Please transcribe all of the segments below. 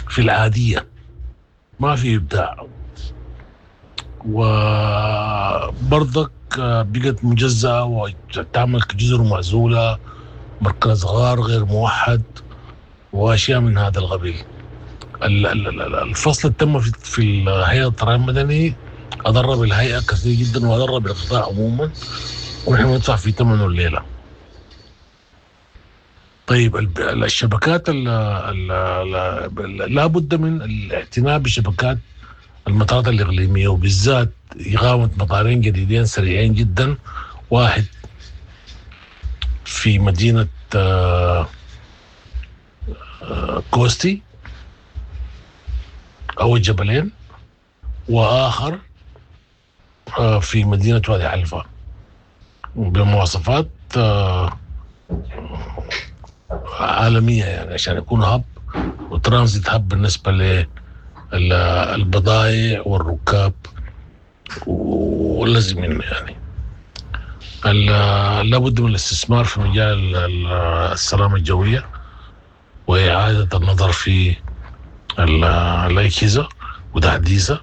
في العادية، ما في إبداع. وبرضك بقت مجزأة وتعمل كجزر معزولة، مركز غار غير موحد، وأشياء من هذا القبيل. الفصل اللي تم في الهيئة الطيران المدني أضر بالهيئة كثير جدا وأضر بالقطاع عموما، ونحن ندفع في ثمنه الليلة. طيب الشبكات لا بد من الاعتناء بشبكات المطارات الإقليمية، وبالذات إقامة مطارين جديدين سريعين جدا، واحد في مدينة كوستي أو الجبلين، وآخر في مدينة وادي حلفا، بمواصفات عالمية يعني، عشان يكون هب وترانزيت هب بالنسبة للبضائع والركاب واللازم منه يعني. لابد من الاستثمار في مجال السلامة الجوية وإعادة النظر في الأجهزة وتحديثها،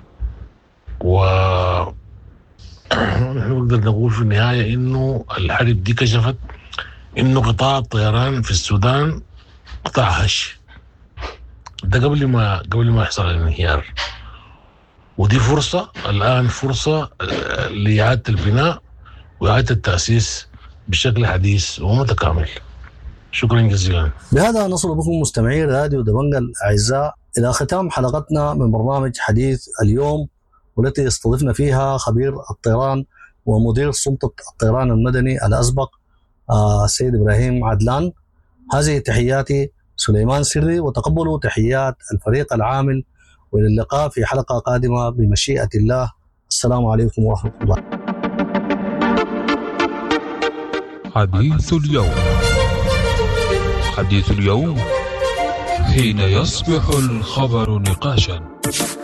ونقدر نقول في النهاية إنه الحرب دي كشفت إنه قطاع الطيران في السودان قطاع هش، ده قبل ما يحصل الانهيار. ودي فرصة الآن، فرصة لإعادة البناء وإعادة التأسيس بشكل حديث ومتكامل. شكرا جزيلا. بهذا نصل بكم مستمعي راديو دبنجة الأعزاء إلى ختام حلقتنا من برنامج حديث اليوم، والتي استضفنا فيها خبير الطيران ومدير سلطة الطيران المدني الأسبق السيد إبراهيم عدلان. هذه تحياتي سليمان سري، وتقبلوا تحيات الفريق العامل، وإلى اللقاء في حلقة قادمة بمشيئة الله. السلام عليكم ورحمة الله. حديث اليوم. حديث اليوم حين يصبح الخبر نقاشا.